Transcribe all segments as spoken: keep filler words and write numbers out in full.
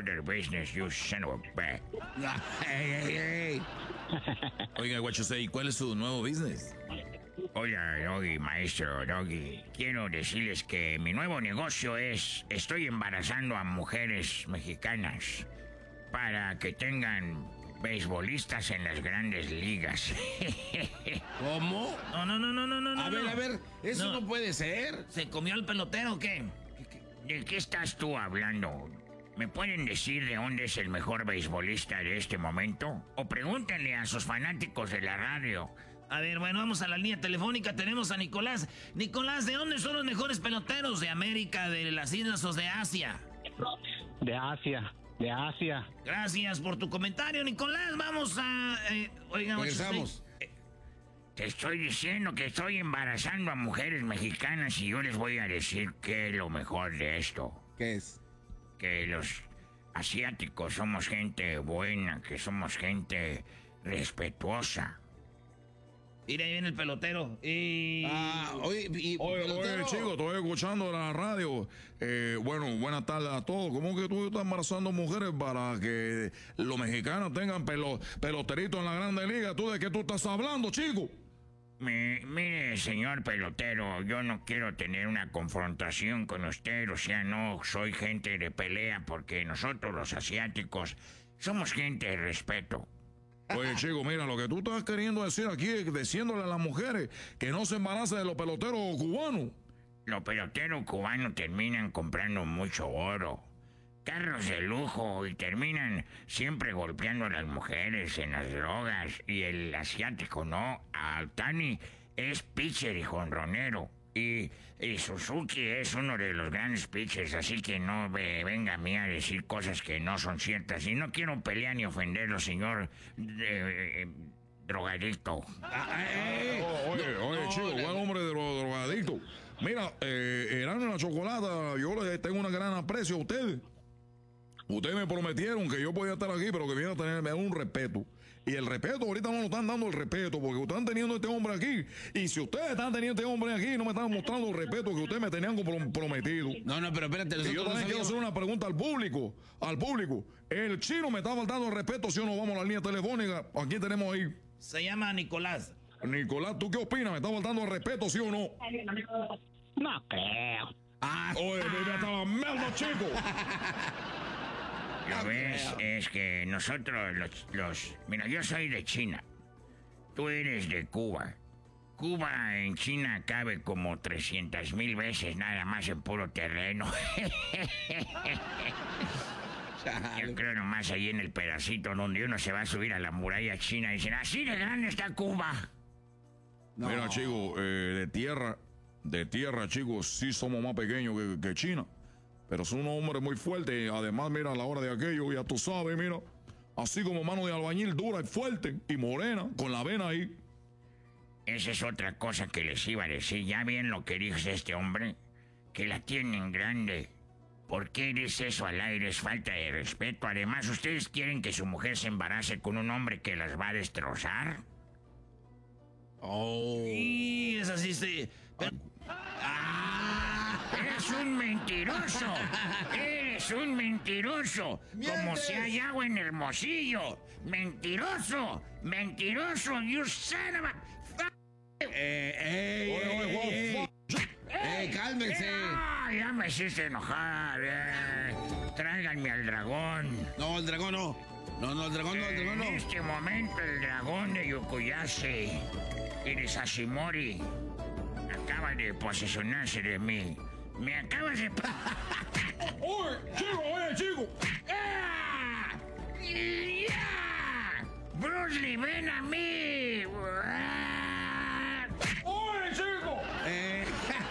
other business, you son of a bitch. Hey, hey, hey. Oiga, what you say, ¿cuál es su nuevo business? Hola, Doggy, maestro Doggy. Quiero decirles que mi nuevo negocio es... Estoy embarazando a mujeres mexicanas para que tengan beisbolistas en las grandes ligas. ¿Cómo? No, no, no, no, no, no. A no. ver, a ver, eso no. no puede ser. ¿Se comió el pelotero o qué? ¿De qué estás tú hablando? ¿Me pueden decir de dónde es el mejor beisbolista de este momento? O pregúntenle a sus fanáticos de la radio. A ver, bueno, vamos a la línea telefónica. Tenemos a Nicolás. Nicolás, ¿de dónde son los mejores peloteros? ¿De América, de las islas o de Asia? De Asia, de Asia. Gracias por tu comentario, Nicolás. Vamos a... Eh, oigan, regresamos. Eh, te estoy diciendo que estoy embarazando a mujeres mexicanas y yo les voy a decir que es lo mejor de esto. ¿Qué es? Que los asiáticos somos gente buena, que somos gente respetuosa. Mira, ahí viene el pelotero. Y... Ah, oye, y, Oye, pelotero. oye, chico, estoy escuchando la radio. Eh, bueno, buenas tardes a todos. ¿Cómo que tú estás embarazando mujeres para que los mexicanos tengan pelo, peloteritos en la Grande Liga? ¿Tú de qué tú estás hablando, chico? Mi, mire, señor pelotero, yo no quiero tener una confrontación con usted, o sea, no soy gente de pelea, porque nosotros los asiáticos somos gente de respeto. Oye, chico, mira, lo que tú estás queriendo decir aquí es diciéndole a las mujeres que no se embaracen de los peloteros cubanos. Los peloteros cubanos terminan comprando mucho oro, carros de lujo, y terminan siempre golpeando a las mujeres en las drogas. Y el asiático no, Altani es pitcher y jonronero. Y, y Suzuki es uno de los grandes pitchers, así que no ve, venga a mí a decir cosas que no son ciertas. Y no quiero pelear ni ofenderlo, señor eh, eh, drogadicto. Ah, eh, Oh, oye, no, oye, no, chico, la- buen hombre de los drogadictos. Mira, eh, Erano y la Chocolata, yo les tengo una gran aprecio a ustedes. Ustedes me prometieron que yo podía estar aquí, pero que vienen a tenerme un respeto. Y el respeto, ahorita no nos están dando el respeto, porque ustedes están teniendo este hombre aquí. Y si ustedes están teniendo este hombre aquí, no me están mostrando el respeto que ustedes me tenían compro- prometido. No, no, pero espérate. Y yo nosotros también no quiero hacer sabíamos- una pregunta al público. Al público. El chino me está faltando el respeto, si o no vamos a la línea telefónica. Aquí tenemos ahí. se llama Nicolás. Nicolás, ¿tú qué opinas? ¿Me está faltando el respeto, sí o no? No creo. Ah, Oye, me hasta la mierda, chico. Lo ves, es que nosotros los, los... Mira, yo soy de China. Tú eres de Cuba. Cuba en China cabe como trescientas mil veces nada más en puro terreno. Yo creo nomás ahí en el pedacito donde uno se va a subir a la muralla china y dicen, así de grande está Cuba. no. Mira, chico, eh, de tierra, de tierra, chicos, sí somos más pequeños que, que China. Pero son unos hombres muy fuertes. Además, mira, a la hora de aquello, ya tú sabes, mira. Así como mano de albañil dura y fuerte y morena, con la vena ahí. Esa es otra cosa que les iba a decir. Ya bien lo que dice este hombre, que la tienen grande. ¿Por qué dice eso al aire? Es falta de respeto. Además, ¿ustedes quieren que su mujer se embarace con un hombre que las va a destrozar? Oh. Y es así, sí. Pero- ¡Eres un mentiroso! ¡Eres un mentiroso! Como si hay agua en Hermosillo. ¡Mentiroso! ¡Mentiroso! ¡You son of a... Eh, ey, Oye, oye, ey, Juan, ey. Eh, cálmense. ¡Ah, ya me hiciste enojar! Eh. Tráiganme al dragón. No, el dragón no. No, no, el dragón no, el dragón no. En este momento el dragón de Yukuyase y de Sashimori acaba de posesionarse de mí. Me acabas de... ¡Oye, chico, oye, chico! ¡Ah! ¡Ya! ¡Bruce Lee, ven a mí! ¡Ah! ¡Oye, chico! Eh.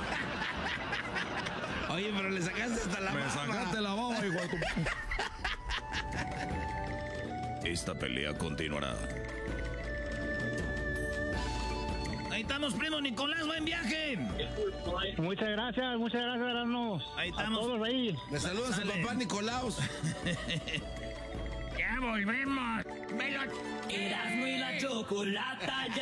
Oye, pero le sacaste hasta la Me baba. sacaste la baba, hijo de tu... Esta pelea continuará. Ahí estamos, primo Nicolás, buen viaje. Muchas gracias, muchas gracias, Erasmo. Ahí A estamos. todos ahí. Le saludas a Sale. papá Nicolaos. ¡Ya volvemos! ¡Me lo... Erasmo y la Chocolata ya